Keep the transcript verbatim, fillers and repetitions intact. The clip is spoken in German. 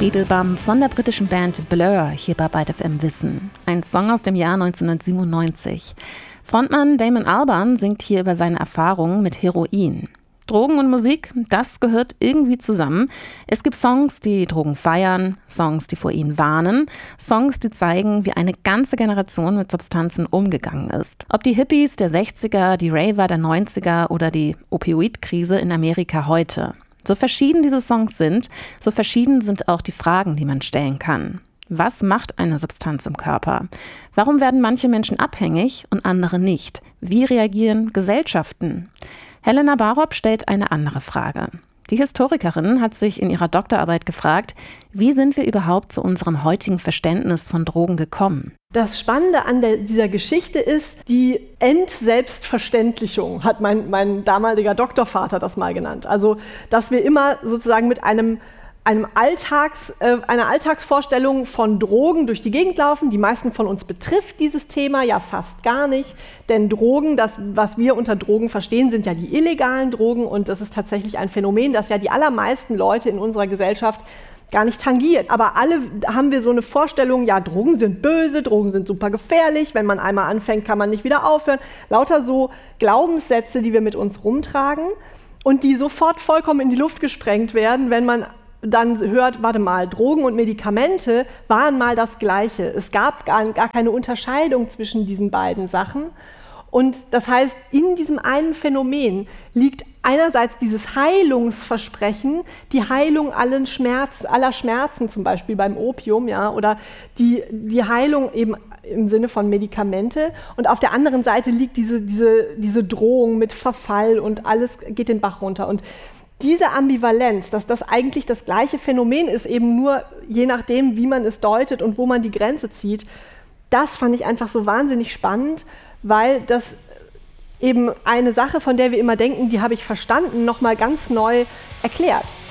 Beetlebum von der britischen Band Blur hier bei Byte F M Wissen. Ein Song aus dem Jahr neunzehnhundertsiebenundneunzig. Frontmann Damon Albarn singt hier über seine Erfahrungen mit Heroin. Drogen und Musik, das gehört irgendwie zusammen. Es gibt Songs, die Drogen feiern, Songs, die vor ihnen warnen, Songs, die zeigen, wie eine ganze Generation mit Substanzen umgegangen ist. Ob die Hippies der sechziger, die Raver der neunziger oder die Opioid-Krise in Amerika heute. So verschieden diese Songs sind, so verschieden sind auch die Fragen, die man stellen kann. Was macht eine Substanz im Körper? Warum werden manche Menschen abhängig und andere nicht? Wie reagieren Gesellschaften? Helena Barop stellt eine andere Frage. Die Historikerin hat sich in ihrer Doktorarbeit gefragt, wie sind wir überhaupt zu unserem heutigen Verständnis von Drogen gekommen? Das Spannende an der, dieser Geschichte ist die Entselbstverständlichung, hat mein, mein damaliger Doktorvater das mal genannt. Also, dass wir immer sozusagen mit einem einem Alltags, äh, einer Alltagsvorstellung von Drogen durch die Gegend laufen. Die meisten von uns betrifft dieses Thema ja fast gar nicht, denn Drogen, das, was wir unter Drogen verstehen, sind ja die illegalen Drogen und das ist tatsächlich ein Phänomen, das ja die allermeisten Leute in unserer Gesellschaft gar nicht tangiert. Aber alle haben wir so eine Vorstellung, ja, Drogen sind böse, Drogen sind super gefährlich, wenn man einmal anfängt, kann man nicht wieder aufhören. Lauter so Glaubenssätze, die wir mit uns rumtragen und die sofort vollkommen in die Luft gesprengt werden, wenn man dann hört, warte mal, Drogen und Medikamente waren mal das Gleiche. Es gab gar, gar keine Unterscheidung zwischen diesen beiden Sachen. Und das heißt, in diesem einen Phänomen liegt einerseits dieses Heilungsversprechen, die Heilung allen Schmerz, aller Schmerzen, zum Beispiel beim Opium, ja, oder die, die Heilung eben im Sinne von Medikamente. Und auf der anderen Seite liegt diese, diese, diese Drohung mit Verfall und alles geht den Bach runter. Und diese Ambivalenz, dass das eigentlich das gleiche Phänomen ist, eben nur je nachdem, wie man es deutet und wo man die Grenze zieht, das fand ich einfach so wahnsinnig spannend, weil das eben eine Sache, von der wir immer denken, die habe ich verstanden, nochmal ganz neu erklärt.